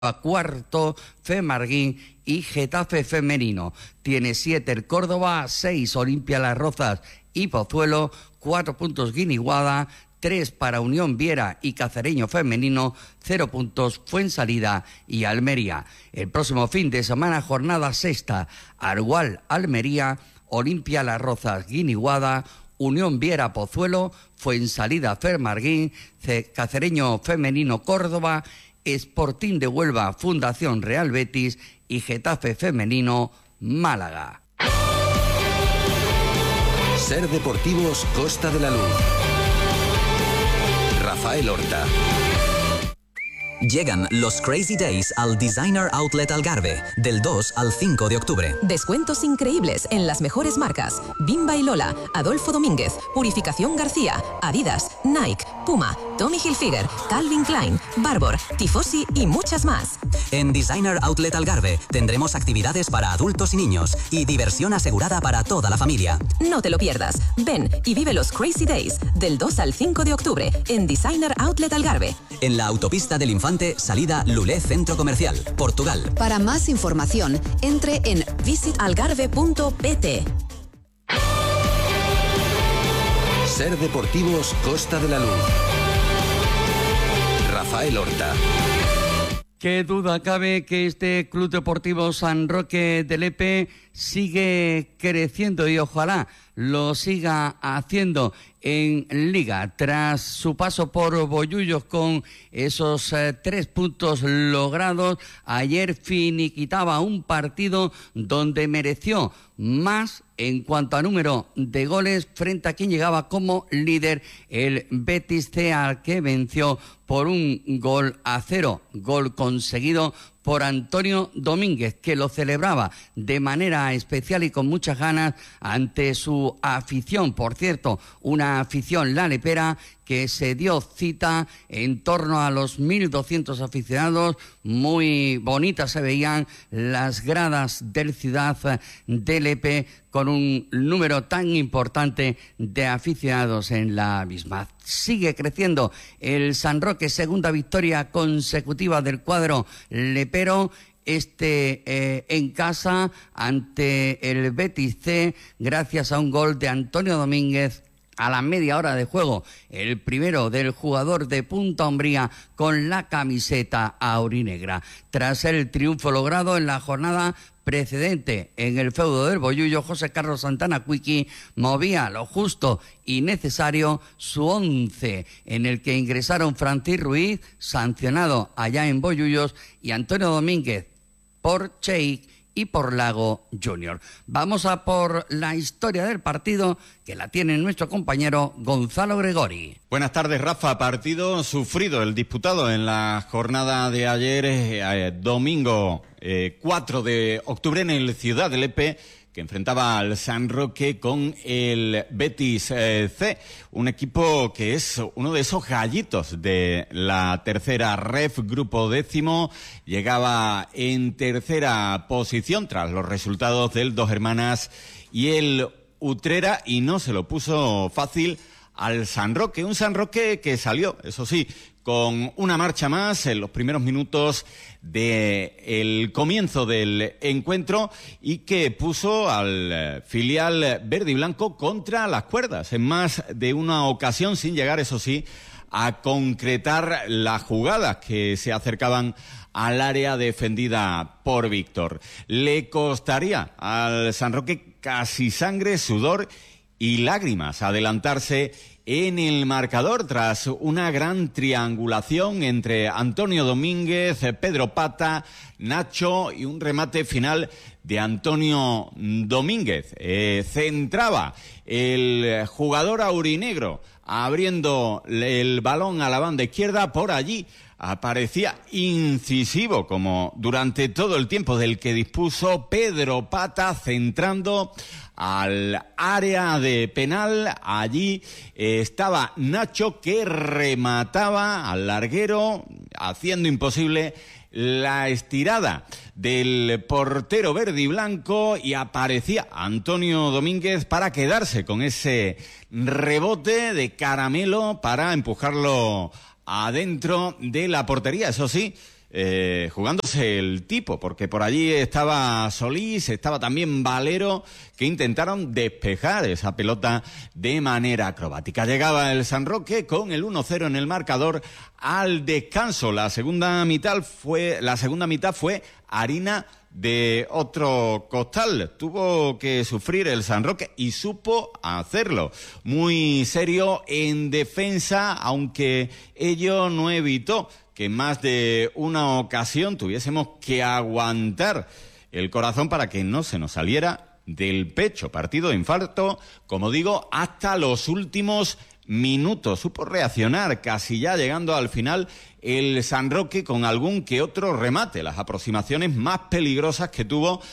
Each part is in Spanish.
cuarto Femarguín y Getafe femenino. Tiene 7 el Córdoba, 6 Olimpia Las Rozas y Pozuelo, 4 puntos Guiniguada, 3 para Unión Viera y Cacereño femenino, 0 puntos Fuensalida y Almería. El próximo fin de semana, jornada sexta, Argual Almería, Olimpia Las Rozas Guiniguada, Unión Viera Pozuelo, Fuensalida Femarguín, Cacereño femenino Córdoba, Sporting de Huelva Fundación Real Betis y Getafe femenino Málaga. Ser Deportivos Costa de la Luz. Rafael Horta. Llegan los Crazy Days al Designer Outlet Algarve, del 2 al 5 de octubre. Descuentos increíbles en las mejores marcas: Bimba y Lola, Adolfo Domínguez, Purificación García, Adidas, Nike, Puma, Tommy Hilfiger, Calvin Klein, Barbour, Tifosi y muchas más. En Designer Outlet Algarve tendremos actividades para adultos y niños y diversión asegurada para toda la familia. No te lo pierdas. Ven y vive los Crazy Days del 2 al 5 de octubre en Designer Outlet Algarve. En la autopista del Infante, salida Lulé Centro Comercial, Portugal. Para más información, entre en visitalgarve.pt. Ser Deportivos Costa de la Luz. Rafael Horta. Qué duda cabe que este Club Deportivo San Roque de Lepe sigue creciendo y ojalá lo siga haciendo en Liga. Tras su paso por Bollullos con esos 3 puntos logrados, ayer finiquitaba un partido donde mereció más en cuanto a número de goles frente a quien llegaba como líder, el Betis C, al que venció por 1-0, gol conseguido por Antonio Domínguez, que lo celebraba de manera especial y con muchas ganas ante su afición. Por cierto, una afición lalepera que se dio cita en torno a los 1.200 aficionados. Muy bonitas se veían las gradas del Ciudad de Lepe con un número tan importante de aficionados en la misma. Sigue creciendo el San Roque, segunda victoria consecutiva del cuadro lepero. En casa ante el Betis C, gracias a un gol de Antonio Domínguez a la media hora de juego, el primero del jugador de Punta Umbría con la camiseta aurinegra. Tras el triunfo logrado en la jornada precedente en el feudo del Bollullo, José Carlos Santana Cuiqui movía lo justo y necesario su 11, en el que ingresaron Francis Ruiz, sancionado allá en Bollullos, y Antonio Domínguez por Cheik y por Lago Junior. Vamos a por la historia del partido, que la tiene nuestro compañero Gonzalo Gregori. Buenas tardes, Rafa. Partido sufrido, el disputado en la jornada de ayer, domingo 4 de octubre, en el Ciudad de Lepe, que enfrentaba al San Roque con el Betis C, un equipo que es uno de esos gallitos de la tercera ref, grupo décimo, llegaba en tercera posición tras los resultados del Dos Hermanas y el Utrera, y no se lo puso fácil al San Roque, un San Roque que salió, eso sí, con una marcha más en los primeros minutos del comienzo del encuentro y que puso al filial verde y blanco contra las cuerdas en más de una ocasión, sin llegar, eso sí, a concretar las jugadas que se acercaban al área defendida por Víctor. Le costaría al San Roque casi sangre, sudor y lágrimas adelantarse en el marcador tras una gran triangulación entre Antonio Domínguez, Pedro Pata, Nacho y un remate final de Antonio Domínguez. Centraba el jugador aurinegro abriendo el balón a la banda izquierda. Por allí aparecía incisivo, como durante todo el tiempo del que dispuso, Pedro Pata, centrando al área de penal. Allí estaba Nacho, que remataba al larguero, haciendo imposible la estirada del portero verde y blanco, y aparecía Antonio Domínguez para quedarse con ese rebote de caramelo para empujarlo adentro de la portería. Eso sí, jugándose el tipo, porque por allí estaba Solís, estaba también Valero, que intentaron despejar esa pelota de manera acrobática. Llegaba el San Roque con el 1-0 en el marcador al descanso. La segunda mitad fue harina de otro costal. Tuvo que sufrir el San Roque y supo hacerlo. Muy serio en defensa, aunque ello no evitó que en más de una ocasión tuviésemos que aguantar el corazón para que no se nos saliera del pecho. Partido de infarto, como digo, hasta los últimos minutos. Supo reaccionar casi ya llegando al final el San Roque con algún que otro remate. Las aproximaciones más peligrosas que tuvo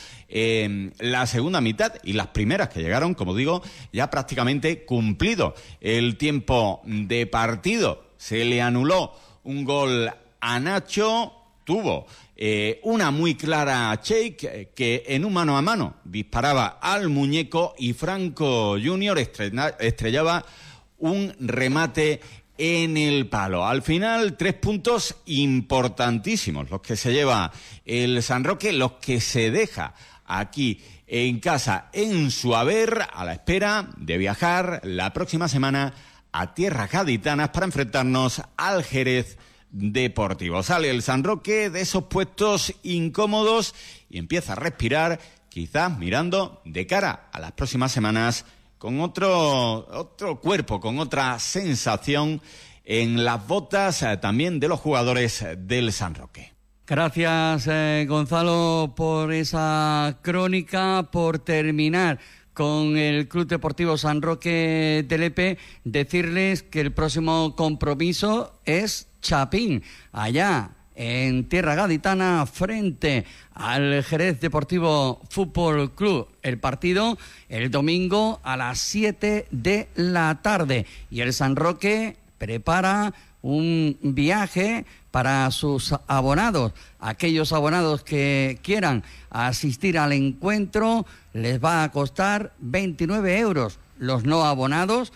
la segunda mitad y las primeras que llegaron, como digo, ya prácticamente cumplido el tiempo de partido. Se le anuló un gol a Nacho, tuvo una muy clara a Cheik, que en un mano a mano disparaba al muñeco y Franco Junior estrellaba un remate en el palo. Al final, 3 puntos importantísimos los que se lleva el San Roque, los que se deja aquí en casa en su haber, a la espera de viajar la próxima semana a tierras gaditanas para enfrentarnos al Jerez Deportivo. Sale el San Roque de esos puestos incómodos y empieza a respirar, quizás mirando de cara a las próximas semanas con otro cuerpo, con otra sensación en las botas también de los jugadores del San Roque. Gracias, Gonzalo, por esa crónica, por terminar con el Club Deportivo San Roque de Lepe. Decirles que el próximo compromiso es Chapín, allá en tierra gaditana, frente al Jerez Deportivo Fútbol Club. El partido el domingo a las 7 de la tarde. Y el San Roque prepara un viaje para sus abonados. Aquellos abonados que quieran asistir al encuentro les va a costar 29 euros. Los no abonados,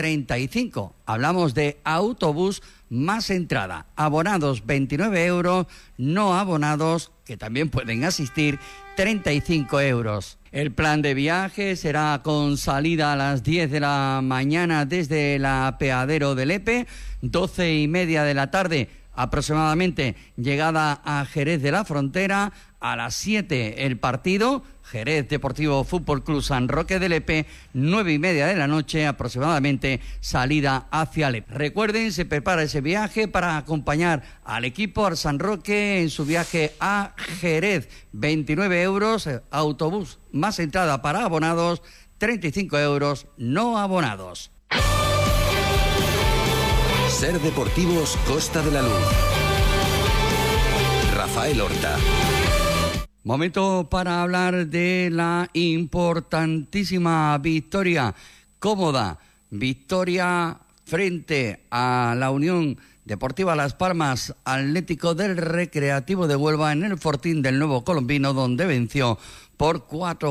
35. Hablamos de autobús más entrada. Abonados 29 euros, no abonados, que también pueden asistir, 35 euros. El plan de viaje será con salida a las 10 de la mañana desde el apeadero de Lepe, 12:30 de la tarde aproximadamente llegada a Jerez de la Frontera, a las 7 el partido, Jerez Deportivo Fútbol Club San Roque de Lepe, 9:30 de la noche aproximadamente salida hacia Lepe. Recuerden, se prepara ese viaje para acompañar al equipo, al San Roque, en su viaje a Jerez. 29 euros, autobús más entrada para abonados, 35 euros no abonados. Ser Deportivos Costa de la Luz. Rafael Horta. Momento para hablar de la importantísima victoria, cómoda victoria frente a la Unión Deportiva Las Palmas Atlético del Recreativo de Huelva en el Fortín del Nuevo Colombino, donde venció por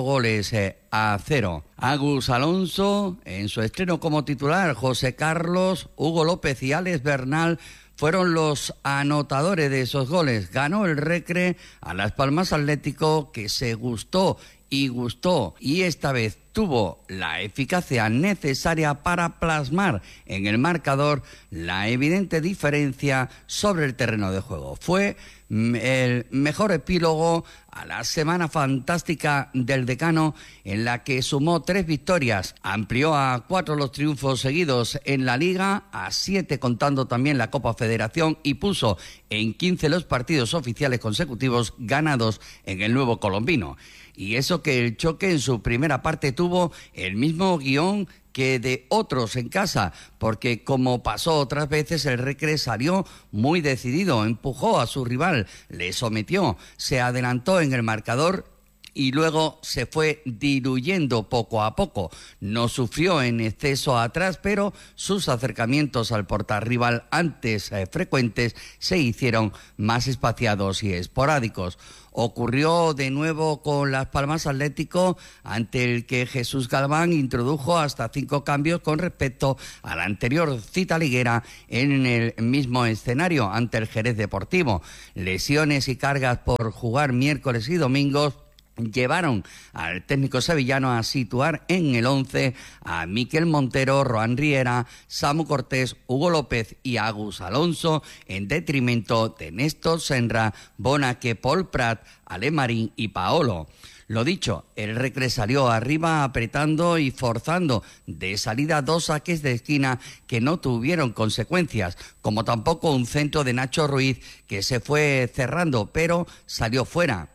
4-0. Agus Alonso, en su estreno como titular, José Carlos, Hugo López y Alex Bernal fueron los anotadores de esos goles. Ganó el Recre a Las Palmas Atlético, que se gustó y esta vez tuvo la eficacia necesaria para plasmar en el marcador la evidente diferencia sobre el terreno de juego. Fue el mejor epílogo a la semana fantástica del decano, en la que sumó 3 victorias, amplió a 4 los triunfos seguidos en la Liga, a 7 contando también la Copa Federación, y puso en 15 los partidos oficiales consecutivos ganados en el Nuevo Colombino. Y eso que el choque en su primera parte tuvo el mismo guión que de otros en casa, porque como pasó otras veces, el Recre salió muy decidido, empujó a su rival, le sometió, se adelantó en el marcador y luego se fue diluyendo poco a poco. No sufrió en exceso atrás, pero sus acercamientos al portarrival antes frecuentes se hicieron más espaciados y esporádicos. Ocurrió de nuevo con Las Palmas Atlético, ante el que Jesús Galván introdujo hasta 5 cambios con respecto a la anterior cita liguera en el mismo escenario ante el Jerez Deportivo. Lesiones y cargas por jugar miércoles y domingos llevaron al técnico sevillano a situar en el 11 a Miquel Montero, Roan Riera, Samu Cortés, Hugo López y Agus Alonso, en detrimento de Néstor Senra, Bonaque, Paul Prat, Ale Marín y Paolo. Lo dicho, el Recre salió arriba apretando y forzando de salida 2 saques de esquina que no tuvieron consecuencias, como tampoco un centro de Nacho Ruiz que se fue cerrando, pero salió fuera.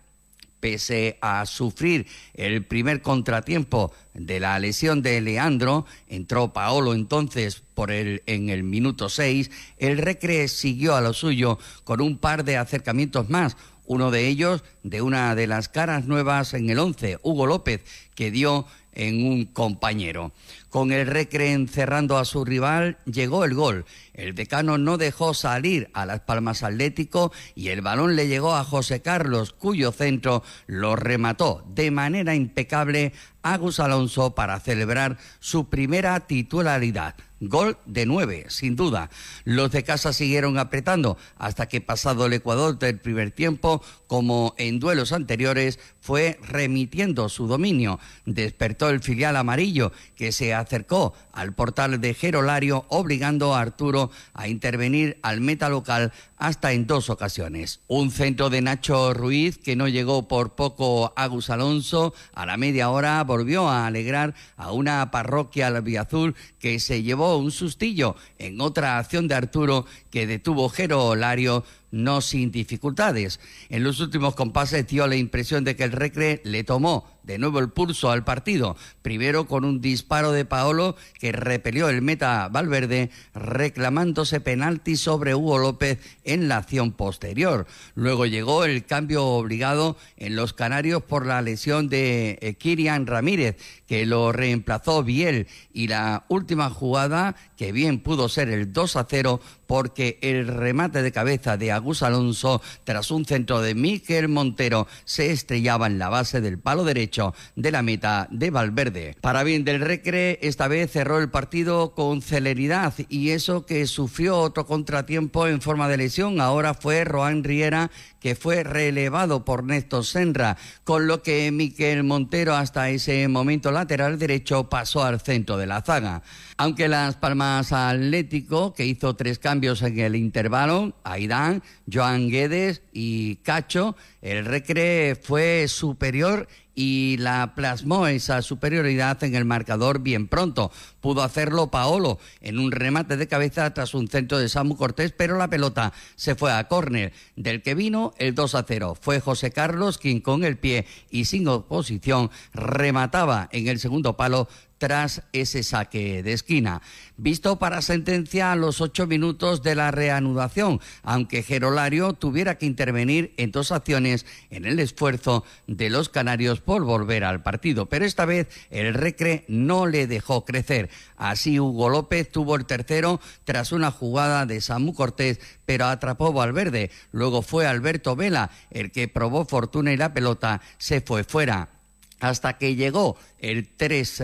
Pese a sufrir el primer contratiempo de la lesión de Leandro, entró Paolo entonces en el minuto 6, el Recre siguió a lo suyo con un par de acercamientos más, uno de ellos de una de las caras nuevas en el 11, Hugo López, que dio en un compañero. Con el Recre encerrando a su rival, llegó el gol. El decano no dejó salir a Las Palmas Atlético y el balón le llegó a José Carlos, cuyo centro lo remató de manera impecable Agus Alonso para celebrar su primera titularidad. Gol de 9, sin duda. Los de casa siguieron apretando hasta que, pasado el Ecuador del primer tiempo, como en duelos anteriores, fue remitiendo su dominio. Despertó el filial amarillo, que se acercó al portal de Gerolario, obligando a Arturo a intervenir al meta local hasta en 2 ocasiones. Un centro de Nacho Ruiz que no llegó por poco. Agus Alonso a la media hora volvió a alegrar a una parroquia albiazul que se llevó un sustillo en otra acción de Arturo que detuvo Gerolario, no sin dificultades. En los últimos compases dio la impresión de que el Recre le tomó de nuevo el pulso al partido, primero con un disparo de Paolo que repelió el meta Valverde, reclamándose penalti sobre Hugo López en la acción posterior. Luego llegó el cambio obligado en los canarios por la lesión de Kirian Ramírez, que lo reemplazó Biel, y la última jugada, que bien pudo ser el 2-0, porque el remate de cabeza de Agus Alonso, tras un centro de Miquel Montero, se estrellaba en la base del palo derecho de la meta de Valverde. Para bien del Recre, esta vez cerró el partido con celeridad, y eso que sufrió otro contratiempo en forma de lesión ahora fue Roan Riera, que fue relevado por Néstor Senra, con lo que Miquel Montero, hasta ese momento lateral derecho, pasó al centro de la zaga. Aunque Las Palmas Atlético, que hizo 3 cambios en el intervalo, Aidán, Joan Guedes y Cacho, el Recre fue superior y la plasmó esa superioridad en el marcador bien pronto. Pudo hacerlo Paolo en un remate de cabeza tras un centro de Samu Cortés, pero la pelota se fue a córner, del que vino el 2-0. Fue José Carlos quien con el pie y sin oposición remataba en el segundo palo tras ese saque de esquina. Visto para sentencia a los 8 minutos de la reanudación, aunque Gerolario tuviera que intervenir en 2 acciones en el esfuerzo de los canarios por volver al partido. Pero esta vez el Recre no le dejó crecer. Así Hugo López tuvo el tercero tras una jugada de Samu Cortés, pero atrapó Valverde. Luego fue Alberto Vela el que probó fortuna y la pelota se fue fuera. Hasta que llegó el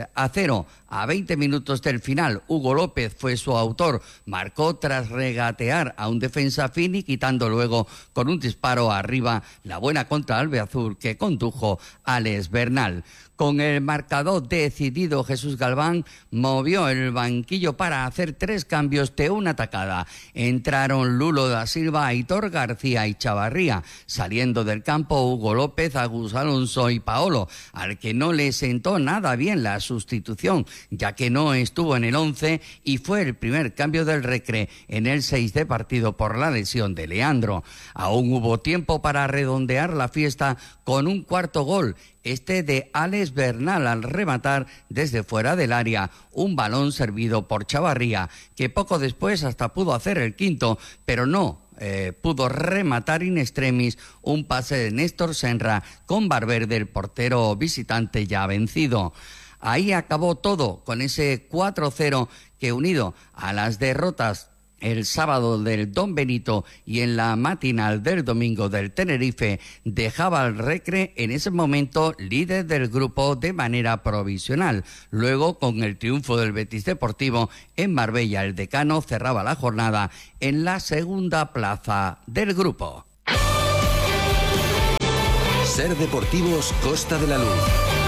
3-0 a 20 minutos del final. Hugo López fue su autor, marcó tras regatear a un defensa fini, quitando luego con un disparo arriba la buena contra albiazul que condujo Alex Bernal. Con el marcador decidido, Jesús Galván movió el banquillo para hacer 3 cambios de una tacada. Entraron Lulo da Silva, Aitor García y Chavarría. Saliendo del campo, Hugo López, Agus Alonso y Paolo, al que no le sentó nada bien la sustitución, ya que no estuvo en el 11 y fue el primer cambio del Recre en el 6 de partido por la lesión de Leandro. Aún hubo tiempo para redondear la fiesta con un cuarto gol, este de Alex Bernal al rematar desde fuera del área un balón servido por Chavarría, que poco después hasta pudo hacer el quinto, pero no pudo rematar in extremis un pase de Néstor Senra con Valverde, el portero visitante ya vencido. Ahí acabó todo con ese 4-0 que, unido a las derrotas el sábado del Don Benito y en la matinal del domingo del Tenerife, dejaba al Recre en ese momento líder del grupo de manera provisional. Luego, con el triunfo del Betis Deportivo en Marbella, el decano cerraba la jornada en la segunda plaza del grupo. Ser Deportivos Costa de la Luz.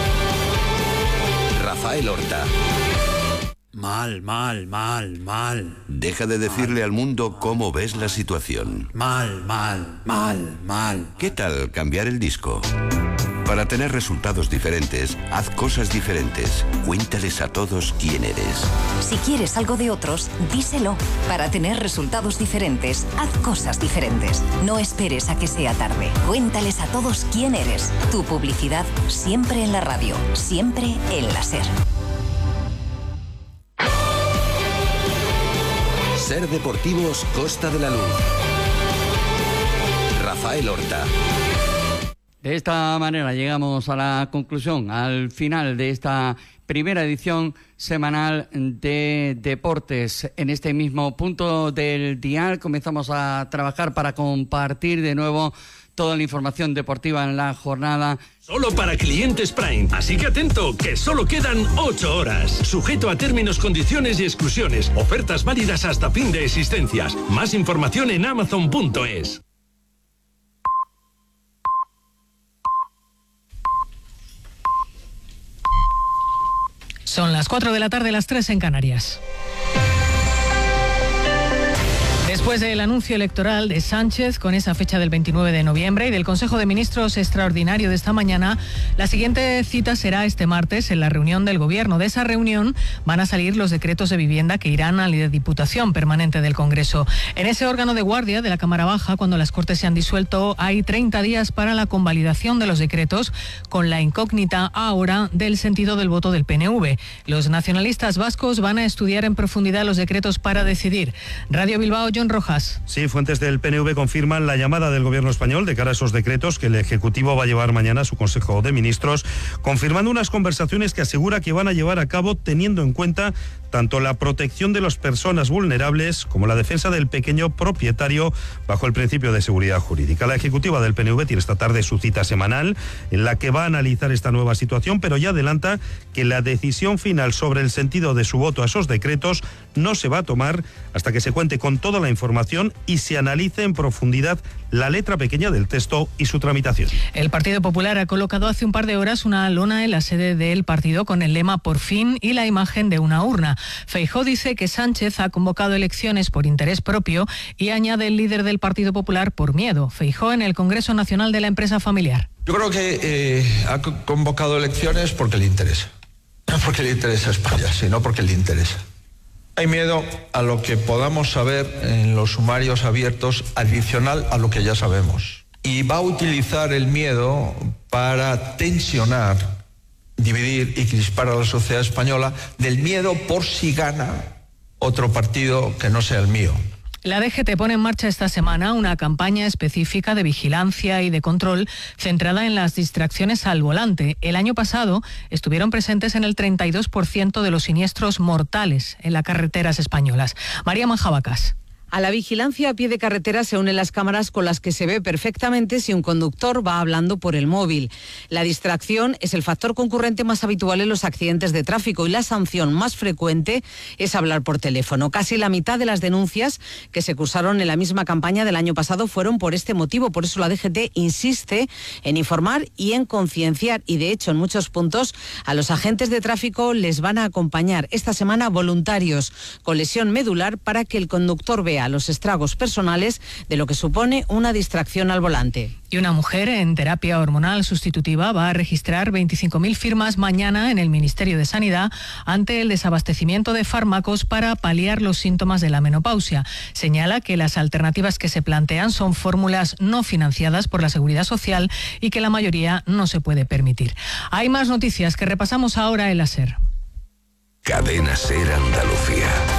Rafael Horta. Mal. Deja de decirle al mundo cómo ves la situación. Mal. ¿Qué tal cambiar el disco? Para tener resultados diferentes, haz cosas diferentes. Cuéntales a todos quién eres. Si quieres algo de otros, díselo. Para tener resultados diferentes, haz cosas diferentes. No esperes a que sea tarde. Cuéntales a todos quién eres. Tu publicidad siempre en la radio, siempre en la SER. Ser Deportivos Costa de la Luz. Rafael Horta. De esta manera llegamos a la conclusión, al final de esta primera edición semanal de Deportes. En este mismo punto del dial comenzamos a trabajar para compartir de nuevo toda la información deportiva en la jornada. Solo para clientes Prime, así que atento, que solo quedan 8 horas. Sujeto a términos, condiciones y exclusiones. Ofertas válidas hasta fin de existencias. Más información en Amazon.es. Son las 4 de la tarde, las 3 en Canarias. Después del anuncio electoral de Sánchez con esa fecha del 29 de noviembre y del Consejo de Ministros extraordinario de esta mañana, la siguiente cita será este martes en la reunión del Gobierno. De esa reunión van a salir los decretos de vivienda que irán a la Diputación Permanente del Congreso. En ese órgano de guardia de la Cámara Baja, cuando las Cortes se han disuelto, hay 30 días para la convalidación de los decretos, con la incógnita ahora del sentido del voto del PNV. Los nacionalistas vascos van a estudiar en profundidad los decretos para decidir. Radio Bilbao, John Rojas. Sí, fuentes del PNV confirman la llamada del Gobierno español de cara a esos decretos que el Ejecutivo va a llevar mañana a su Consejo de Ministros, confirmando unas conversaciones que asegura que van a llevar a cabo teniendo en cuenta tanto la protección de las personas vulnerables como la defensa del pequeño propietario bajo el principio de seguridad jurídica. La ejecutiva del PNV tiene esta tarde su cita semanal en la que va a analizar esta nueva situación, pero ya adelanta que la decisión final sobre el sentido de su voto a esos decretos no se va a tomar hasta que se cuente con toda la información y se analice en profundidad la letra pequeña del texto y su tramitación. El Partido Popular ha colocado hace un par de horas una lona en la sede del partido con el lema "Por fin" y la imagen de una urna. Feijóo dice que Sánchez ha convocado elecciones por interés propio y añade el líder del Partido Popular por miedo. Feijóo en el Congreso Nacional de la Empresa Familiar. Yo creo que ha convocado elecciones porque le interesa. No porque le interesa a España, sino porque le interesa. Hay miedo a lo que podamos saber en los sumarios abiertos adicional a lo que ya sabemos. Y va a utilizar el miedo para tensionar, dividir y crispar a la sociedad española del miedo por si gana otro partido que no sea el mío. La DGT pone en marcha esta semana una campaña específica de vigilancia y de control centrada en las distracciones al volante. El año pasado estuvieron presentes en el 32% de los siniestros mortales en las carreteras españolas. María Manjabacas. A la vigilancia a pie de carretera se unen las cámaras con las que se ve perfectamente si un conductor va hablando por el móvil. La distracción es el factor concurrente más habitual en los accidentes de tráfico y la sanción más frecuente es hablar por teléfono. Casi la mitad de las denuncias que se cursaron en la misma campaña del año pasado fueron por este motivo. Por eso la DGT insiste en informar y en concienciar y, de hecho, en muchos puntos a los agentes de tráfico les van a acompañar esta semana voluntarios con lesión medular para que el conductor vea los estragos personales de lo que supone una distracción al volante. Y una mujer en terapia hormonal sustitutiva va a registrar 25.000 firmas mañana en el Ministerio de Sanidad ante el desabastecimiento de fármacos para paliar los síntomas de la menopausia. Señala que las alternativas que se plantean son fórmulas no financiadas por la Seguridad Social y que la mayoría no se puede permitir. Hay más noticias que repasamos ahora en la SER. Cadena SER Andalucía.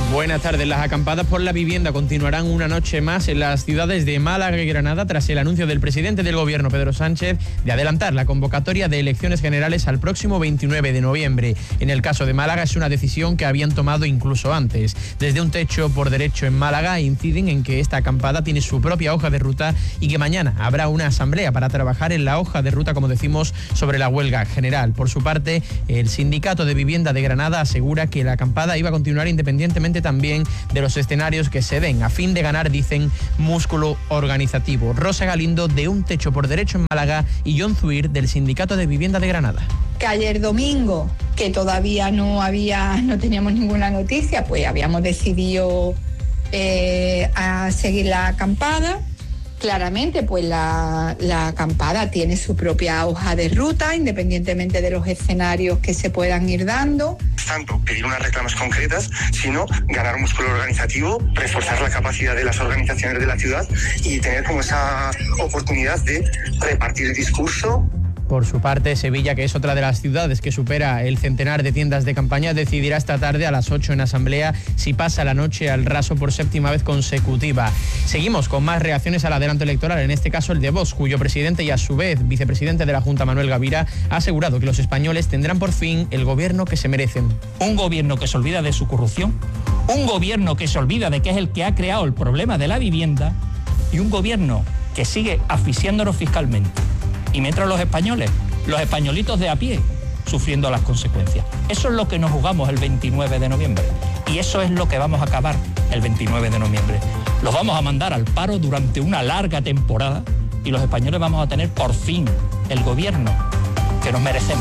Buenas tardes. Las acampadas por la vivienda continuarán una noche más en las ciudades de Málaga y Granada tras el anuncio del presidente del Gobierno, Pedro Sánchez, de adelantar la convocatoria de elecciones generales al próximo 29 de noviembre. En el caso de Málaga es una decisión que habían tomado incluso antes. Desde Un Techo por Derecho en Málaga inciden en que esta acampada tiene su propia hoja de ruta y que mañana habrá una asamblea para trabajar en la hoja de ruta, como decimos, sobre la huelga general. Por su parte, el Sindicato de Vivienda de Granada asegura que la acampada iba a continuar independientemente también de los escenarios que se den, a fin de ganar, dicen, músculo organizativo. Rosa Galindo, de Un Techo por Derecho en Málaga, y John Zuir, del Sindicato de Vivienda de Granada. Que ayer domingo, que todavía no teníamos ninguna noticia, pues habíamos decidido a seguir la acampada. Claramente, pues la acampada tiene su propia hoja de ruta, independientemente de los escenarios que se puedan ir dando. Tanto pedir unas reclamas concretas, sino ganar músculo organizativo, reforzar la capacidad de las organizaciones de la ciudad y tener como esa oportunidad de repartir el discurso. Por su parte, Sevilla, que es otra de las ciudades que supera el centenar de tiendas de campaña, decidirá esta tarde a las 8 en asamblea si pasa la noche al raso por 7ª vez consecutiva. Seguimos con más reacciones al adelanto electoral, en este caso el de Vox, cuyo presidente y a su vez vicepresidente de la Junta, Manuel Gavira, ha asegurado que los españoles tendrán por fin el gobierno que se merecen. Un gobierno que se olvida de su corrupción, un gobierno que se olvida de que es el que ha creado el problema de la vivienda y un gobierno que sigue asfixiándonos fiscalmente. Y mientras los españoles, los españolitos de a pie, sufriendo las consecuencias. Eso es lo que nos jugamos el 29 de noviembre. Y eso es lo que vamos a acabar el 29 de noviembre. Los vamos a mandar al paro durante una larga temporada y los españoles vamos a tener por fin el gobierno que nos merecemos.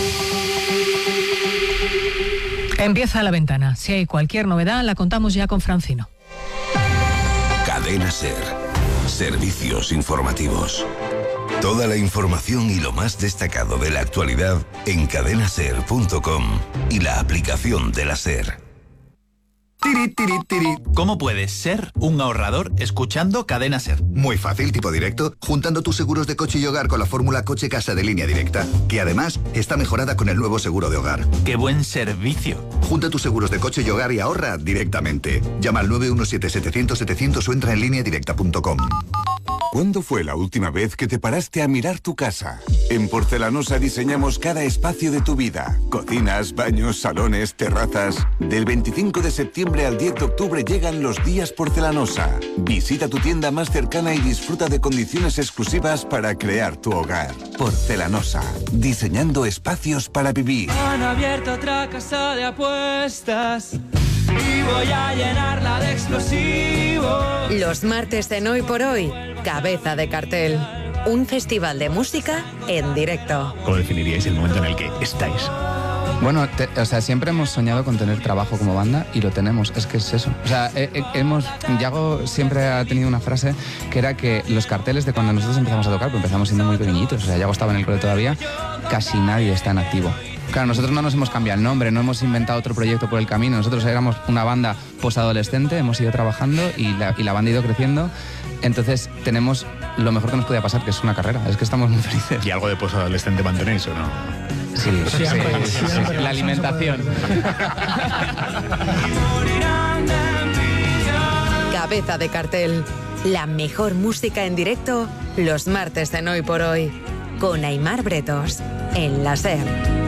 Empieza La Ventana. Si hay cualquier novedad, la contamos ya con Francino. Cadena SER. Servicios informativos. Toda la información y lo más destacado de la actualidad en cadenaser.com y la aplicación de la SER. Tiri, tiri, tiri. ¿Cómo puedes ser un ahorrador escuchando Cadena SER? Muy fácil, tipo directo, juntando tus seguros de coche y hogar con la fórmula coche-casa de Línea Directa, que además está mejorada con el nuevo seguro de hogar. ¡Qué buen servicio! Junta tus seguros de coche y hogar y ahorra directamente. Llama al 917-700-700 o entra en lineadirecta.com. ¿Cuándo fue la última vez que te paraste a mirar tu casa? En Porcelanosa diseñamos cada espacio de tu vida. Cocinas, baños, salones, terrazas. Del 25 de septiembre al 10 de octubre llegan los días Porcelanosa. Visita tu tienda más cercana y disfruta de condiciones exclusivas para crear tu hogar. Porcelanosa, diseñando espacios para vivir. Han abierto otra casa de apuestas y voy a llenarla de explosivos. Los martes en Hoy por Hoy, Cabeza de Cartel. Un festival de música en directo. ¿Cómo definiríais el momento en el que estáis? Bueno, siempre hemos soñado con tener trabajo como banda y lo tenemos, es que es eso. O sea, Yago siempre ha tenido una frase que era que los carteles de cuando nosotros empezamos a tocar, pues empezamos siendo muy pequeñitos, o sea, Yago estaba en el cole todavía, casi nadie está en activo. Claro, nosotros no nos hemos cambiado el nombre, no hemos inventado otro proyecto por el camino, nosotros éramos una banda posadolescente, hemos ido trabajando y la banda ha ido creciendo, entonces tenemos lo mejor que nos podía pasar, que es una carrera, es que estamos muy felices. ¿Y algo de posadolescente mantenéis o no? Sí, siempre. La alimentación. Cabeza de Cartel. La mejor música en directo los martes en Hoy por Hoy. Con Aimar Bretos en la SER.